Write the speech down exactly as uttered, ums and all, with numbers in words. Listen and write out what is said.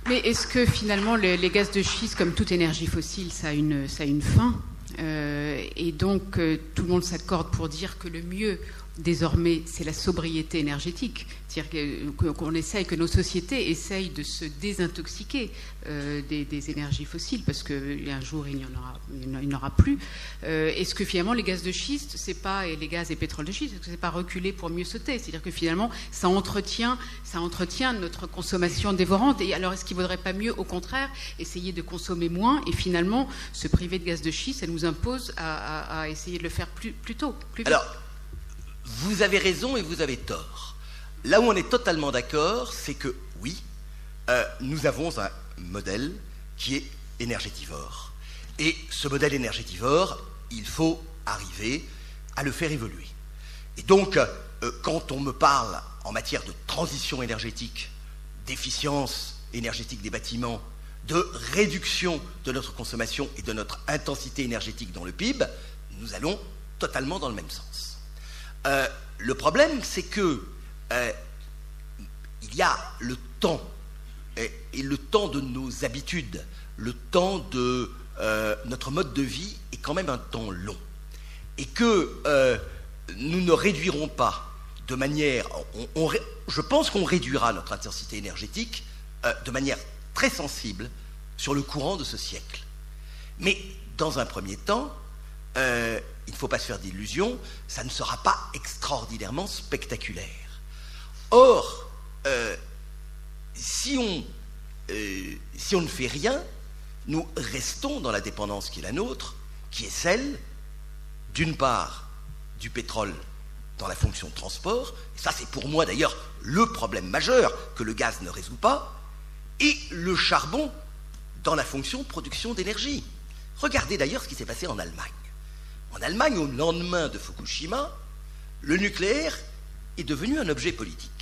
Mais est-ce que finalement les, les gaz de schiste, comme toute énergie fossile, ça a une, ça a une fin euh, et donc euh, tout le monde s'accorde pour dire que le mieux désormais c'est la sobriété énergétique, c'est-à-dire que, qu'on essaye, que nos sociétés essayent de se désintoxiquer euh, des, des énergies fossiles parce qu'un jour il n'y en aura, il n'y en aura plus. Euh, est-ce que finalement les gaz de schiste, c'est pas, et les gaz et pétrole de schiste, est-ce que c'est pas reculer pour mieux sauter? C'est-à-dire que finalement ça entretient, ça entretient notre consommation dévorante. Et alors est-ce qu'il ne vaudrait pas mieux, au contraire, essayer de consommer moins et finalement se priver de gaz de schiste, ça nous impose à, à, à essayer de le faire plus, plus tôt, plus vite. Alors, vous avez raison et vous avez tort. Là où on est totalement d'accord, c'est que oui, euh, nous avons un modèle qui est énergétivore. Et ce modèle énergétivore, il faut arriver à le faire évoluer. Et donc, euh, quand on me parle en matière de transition énergétique, d'efficience énergétique des bâtiments, de réduction de notre consommation et de notre intensité énergétique dans le P I B, nous allons totalement dans le même sens. Euh, le problème, c'est que euh, il y a le temps, et, et le temps de nos habitudes, le temps de euh, notre mode de vie est quand même un temps long. Et que euh, nous ne réduirons pas de manière... On, on, je pense qu'on réduira notre intensité énergétique euh, de manière très sensible sur le courant de ce siècle. Mais dans un premier temps... Euh, il ne faut pas se faire d'illusions, ça ne sera pas extraordinairement spectaculaire. Or, euh, si, on, euh, si on ne fait rien, nous restons dans la dépendance qui est la nôtre, qui est celle, d'une part, du pétrole dans la fonction de transport, et ça c'est pour moi d'ailleurs le problème majeur que le gaz ne résout pas, et le charbon dans la fonction de production d'énergie. Regardez d'ailleurs ce qui s'est passé en Allemagne. En Allemagne, au lendemain de Fukushima, le nucléaire est devenu un objet politique.